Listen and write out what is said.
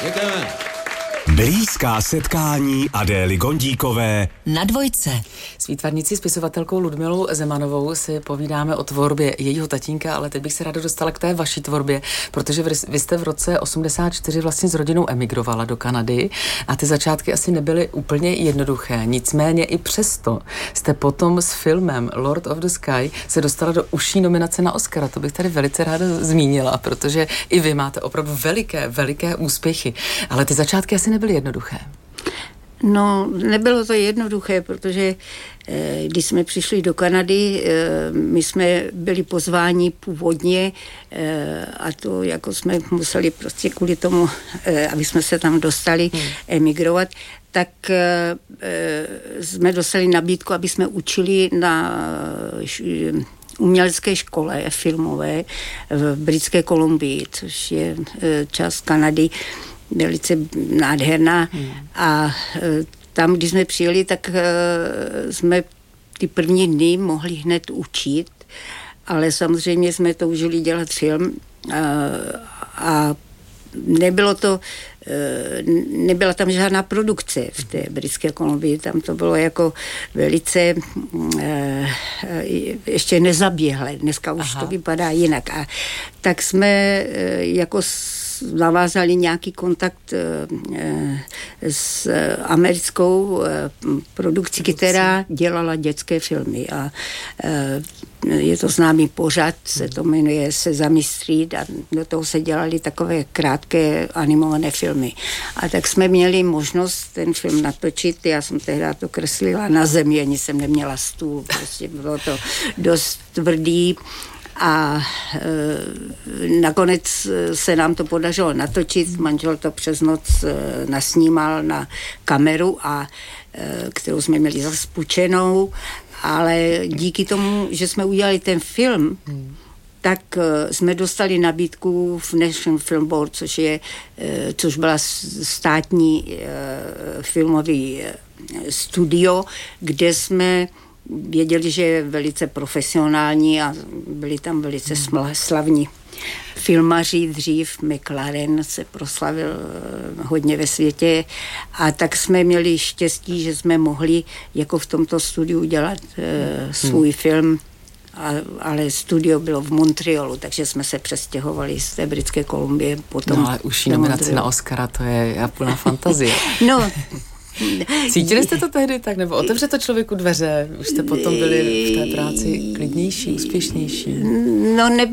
Děkujeme. Blízká setkání Adély Gondíkové na Dvojce. S výtvarnicí, spisovatelkou Ludmilou Zemanovou si povídáme o tvorbě jejího tatínka, ale teď bych se ráda dostala k té vaší tvorbě, protože vy jste v roce 84 vlastně s rodinou emigrovala do Kanady a ty začátky asi nebyly úplně jednoduché. Nicméně i přesto jste potom s filmem Lord of the Sky se dostala do užší nominace na Oscara. To bych tady velice ráda zmínila, protože i vy máte opravdu veliké úspěchy. Ale ty začátky asi nebyly jednoduché. No, nebylo to jednoduché, protože když jsme přišli do Kanady, my jsme byli pozváni původně a to jako jsme museli prostě kvůli tomu, aby jsme se tam dostali emigrovat, tak jsme dostali nabídku, aby jsme učili na umělecké škole filmové v Britské Kolumbii, což je část Kanady, velice nádherná a tam, když jsme přijeli, tak jsme ty první dny mohli hned učit, ale samozřejmě jsme toužili dělat film a nebyla tam žádná produkce v té Britské Kolumbii, tam to bylo jako velice ještě nezaběhlé, dneska už to vypadá jinak a tak jsme jako navázali nějaký kontakt s americkou produkcí, která dělala dětské filmy a je to známý pořad, se to jmenuje Sesame Street a do toho se dělaly takové krátké animované filmy. A tak jsme měli možnost ten film natočit, já jsem tehdy to kreslila na zemi, ani jsem neměla stůl, prostě bylo to dost tvrdý. A nakonec se nám to podařilo natočit, manžel to přes noc nasnímal na kameru, kterou jsme měli zaspučenou, ale díky tomu, že jsme udělali ten film, tak jsme dostali nabídku v National Film Board, což byla státní filmový studio, kde jsme věděli, že je velice profesionální a byli tam velice slavní filmaři dřív. McLaren se proslavil hodně ve světě a tak jsme měli štěstí, že jsme mohli jako v tomto studiu dělat svůj film, ale studio bylo v Montrealu, takže jsme se přestěhovali z té Britské Kolumbie potom. No ale užší nominace na Oscara, to je plná fantazie. No, cítili jste to tehdy tak, nebo otevře to člověku dveře? Už jste potom byli v té práci klidnější, úspěšnější? No,